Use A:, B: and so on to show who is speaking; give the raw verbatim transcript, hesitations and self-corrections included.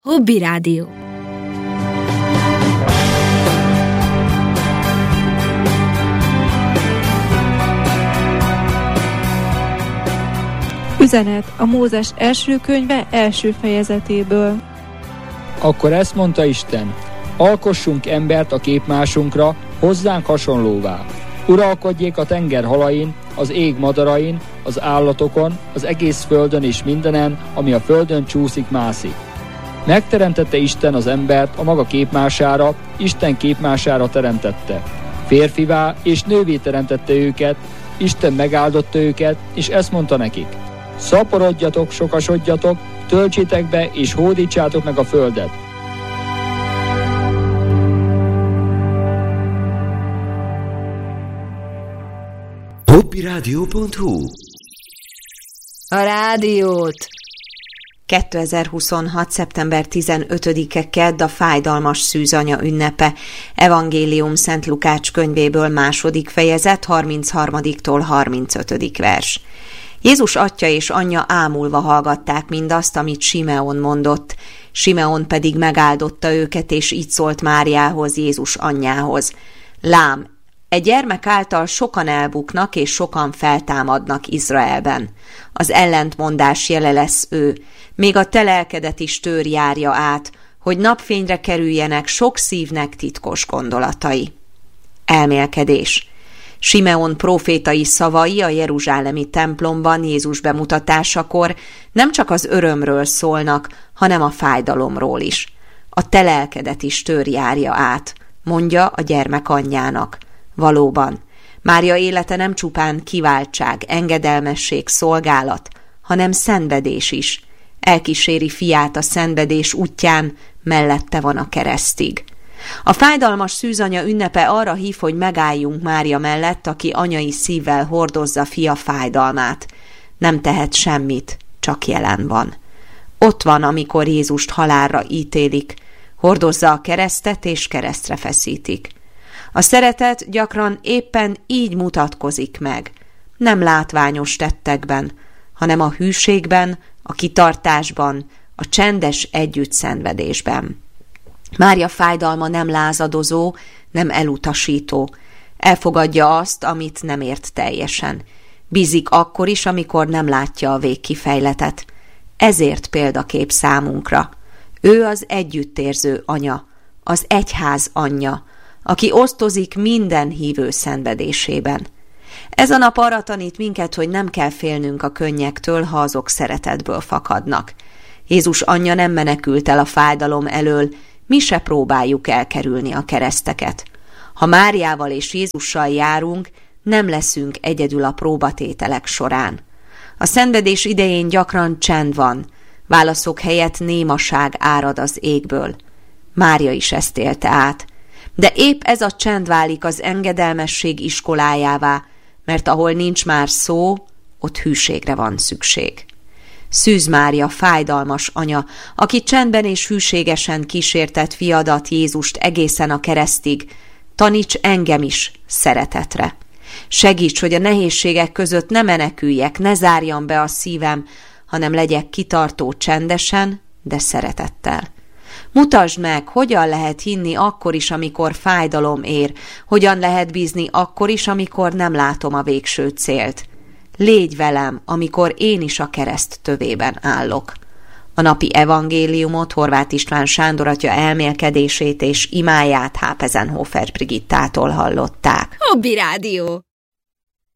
A: Hobby Rádió.
B: Üzenet a Mózes első könyve első fejezetéből.
C: Akkor ezt mondta Isten: alkossunk embert a képmásunkra, hozzánk hasonlóvá. Uralkodjék a tenger halain, az ég madarain, az állatokon, az egész földön és mindenen, ami a földön csúszik, mászik. Megteremtette Isten az embert a maga képmására, Isten képmására teremtette. Férfivá és nővé teremtette őket, Isten megáldotta őket, és ezt mondta nekik: szaporodjatok, sokasodjatok, töltsétek be és hódítsátok meg a földet.
D: hobbyradio pont hu
A: A rádiót!
E: kétezer-huszonhat. szeptember tizenötödike kedd, a fájdalmas szűzanya ünnepe. Evangélium Szent Lukács könyvéből, második fejezet, harmincharmadiktól harmincötödik vers. Jézus atya és anyja ámulva hallgatták mindazt, amit Simeon mondott. Simeon pedig megáldotta őket, és így szólt Máriához, Jézus anyjához: lám, e gyermek által sokan elbuknak, és sokan feltámadnak Izraelben. Az ellentmondás jele lesz ő, még a te lelkedet is tör járja át, hogy napfényre kerüljenek sok szívnek titkos gondolatai. Elmélkedés. Simeon prófétai szavai a jeruzsálemi templomban Jézus bemutatásakor nem csak az örömről szólnak, hanem a fájdalomról is. A te lelkedet is tör járja át, mondja a gyermek anyjának. Valóban, Mária élete nem csupán kiváltság, engedelmesség, szolgálat, hanem szenvedés is. Elkíséri fiát a szenvedés útján, mellette van a keresztig. A fájdalmas szűzanya ünnepe arra hív, hogy megálljunk Mária mellett, aki anyai szívvel hordozza fia fájdalmát. Nem tehet semmit, csak jelen van. Ott van, amikor Jézust halálra ítélik, hordozza a keresztet és keresztre feszítik. A szeretet gyakran éppen így mutatkozik meg, nem látványos tettekben, hanem a hűségben, a kitartásban, a csendes együttszenvedésben. Mária fájdalma nem lázadozó, nem elutasító. Elfogadja azt, amit nem ért teljesen. Bízik akkor is, amikor nem látja a végkifejletet. Ezért példakép számunkra. Ő az együttérző anya, az egyház anyja, aki osztozik minden hívő szenvedésében. Ez a nap arra tanít minket, hogy nem kell félnünk a könnyektől, ha azok szeretetből fakadnak. Jézus anyja nem menekült el a fájdalom elől, mi se próbáljuk elkerülni a kereszteket. Ha Máriával és Jézussal járunk, nem leszünk egyedül a próbatételek során. A szenvedés idején gyakran csend van, válaszok helyett némaság árad az égből. Mária is ezt élte át. De épp ez a csend válik az engedelmesség iskolájává, mert ahol nincs már szó, ott hűségre van szükség. Szűz Mária fájdalmas anya, aki csendben és hűségesen kísértett fiadat, Jézust egészen a keresztig, taníts engem is szeretetre. Segíts, hogy a nehézségek között ne meneküljek, ne zárjam be a szívem, hanem legyek kitartó csendesen, de szeretettel. Mutasd meg, hogyan lehet hinni akkor is, amikor fájdalom ér, hogyan lehet bízni akkor is, amikor nem látom a végső célt. Légy velem, amikor én is a kereszt tövében állok. A napi evangéliumot Horváth István Sándor atya elmélkedését és imáját Hápezenhofer Brigittától hallották.
A: Hobby Rádió.